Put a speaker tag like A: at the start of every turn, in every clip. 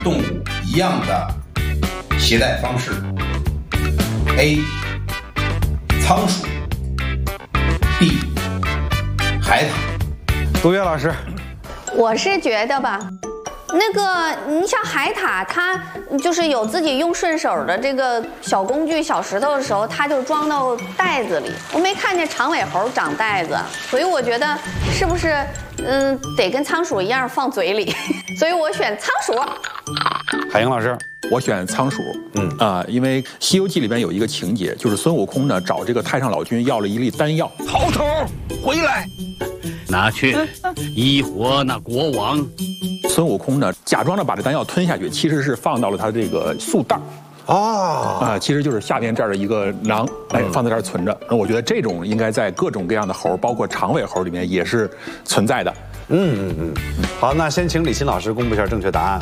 A: 动物一样的携带方式 ？A. 仓鼠 B. 海獭。
B: 杜月老师，
C: 我是觉得吧，那个你像海獭，它就是有自己用顺手的这个小工具、小石头的时候，它就装到袋子里。我没看见长尾猴长袋子，所以我觉得是不是得跟仓鼠一样放嘴里？所以我选仓鼠。
B: 海英老师，
D: 我选仓鼠。因为《西游记》里边有一个情节，就是孙悟空呢找这个太上老君要了一粒丹药。
E: 好头，回来，拿去医活那国王。
D: 孙悟空呢假装着把这丹药吞下去，其实是放到了他这个素袋。其实就是下边这儿的一个囊，放在这儿存着。我觉得这种应该在各种各样的猴，包括长尾猴里面也是存在的。
B: 好，那先请李欣老师公布一下正确答案。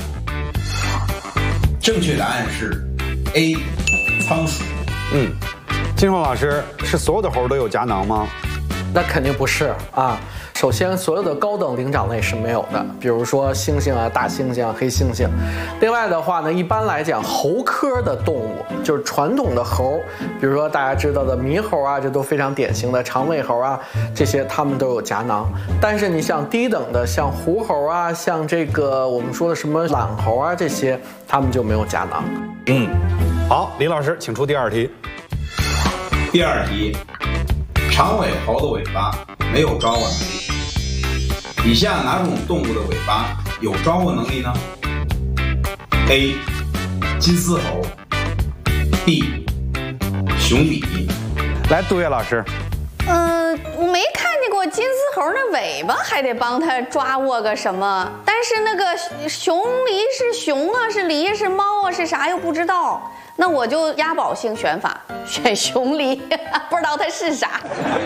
A: 正确答案是 A. 仓鼠。
B: 金硕老师，是所有的猴都有夹囊吗？
F: 那肯定不是啊。首先，所有的高等灵长类是没有的，比如说猩猩啊、大猩猩、黑猩猩。另外的话呢，一般来讲，猴科的动物就是传统的猴，比如说大家知道的猕猴啊，这都非常典型的长尾猴啊，这些它们都有夹囊。但是你像低等的，像狐猴啊，像这个我们说的什么懒猴啊，这些它们就没有夹囊。
B: 好，李老师，请出第二题。
A: 第二题，长尾猴的尾巴没有抓握能力。以下哪种动物的尾巴有抓握能力呢 ？A. 金丝猴 B. 熊狸。
B: 来，杜月老师。
C: 我没看见过金丝猴那尾巴还得帮它抓握个什么，但是那个熊狸是熊啊，是狸是猫啊，是啥又不知道。那我就押宝性选法，选熊狸，不知道它是啥。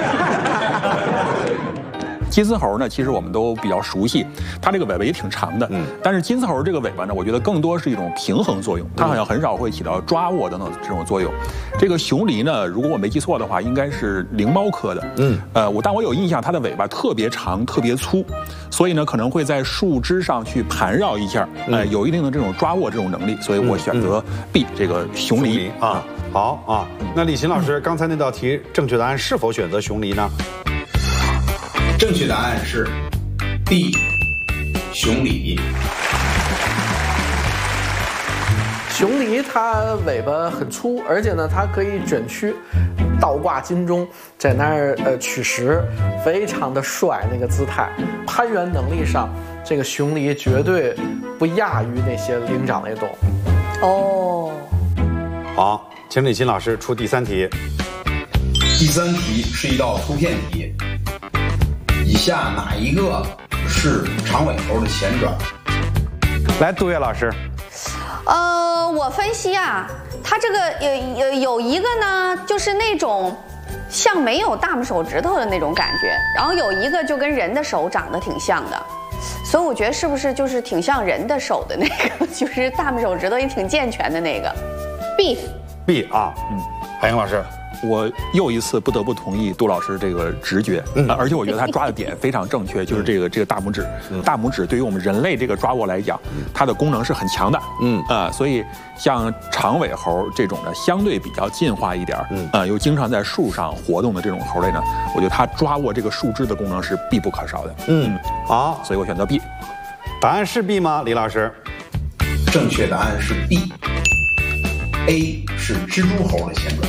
D: 金丝猴呢，其实我们都比较熟悉，它这个尾巴也挺长的。但是金丝猴这个尾巴呢，我觉得更多是一种平衡作用，它好像很少会起到抓握等等这种作用。这个熊狸呢，如果我没记错的话，应该是灵猫科的。但我有印象，它的尾巴特别长、特别粗，所以呢，可能会在树枝上去盘绕一下，有一定的这种抓握这种能力，所以我选择 B 这个熊狸啊。
B: 好啊，那李欣老师，刚才那道题正确答案是否选择熊狸呢？
A: 正确答案是 B. 熊狸。
F: 熊狸它尾巴很粗，而且呢，它可以卷曲，倒挂金钟，在那儿取食，非常的帅那个姿态。攀援能力上，这个熊狸绝对不亚于那些灵长类动物。
B: 好，请李欣老师出第三题。
A: 第三题是一道图片题。以下哪一个是长尾猴的前爪？
B: 来，杜月老师。
C: 我分析啊，它这个有一个呢，就是那种像没有大拇手指头的那种感觉，然后有一个就跟人的手长得挺像的，所以我觉得是不是就是挺像人的手的那个，就是大拇手指头也挺健全的那个
B: B 啊。海英老师。
D: 我又一次不得不同意杜老师这个直觉，而且我觉得他抓的点非常正确，就是这个大拇指。大拇指对于我们人类这个抓握来讲，它的功能是很强的。所以像长尾猴这种的相对比较进化一点，又经常在树上活动的这种猴类呢，我觉得它抓握这个树枝的功能是必不可少的。
B: 好，
D: 所以我选择 B。
B: 答案是 B 吗，李老师？
A: 正确答案是 B。A 是蜘蛛猴的前爪。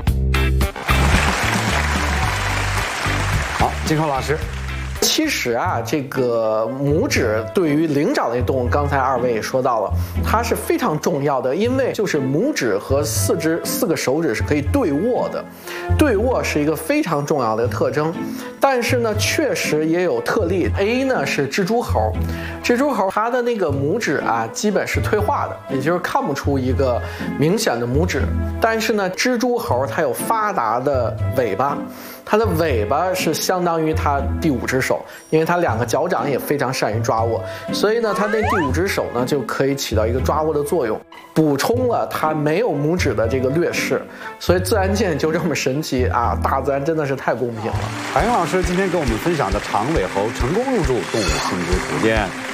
B: 好，金硕老师。
F: 其实啊，这个拇指对于灵长类动物，刚才二位也说到了，它是非常重要的，因为就是拇指和四个手指是可以对握的，对握是一个非常重要的特征。但是呢，确实也有特例。A 呢是蜘蛛猴，蜘蛛猴它的那个拇指啊，基本是退化的，也就是看不出一个明显的拇指。但是呢，蜘蛛猴它有发达的尾巴。它的尾巴是相当于它第五只手，因为它两个脚掌也非常善于抓握，所以呢，它那第五只手呢就可以起到一个抓握的作用，补充了它没有拇指的这个劣势。所以自然界就这么神奇啊！大自然真的是太公平了。
B: 海英老师今天给我们分享的长尾猴成功入驻《动物性质图鉴》。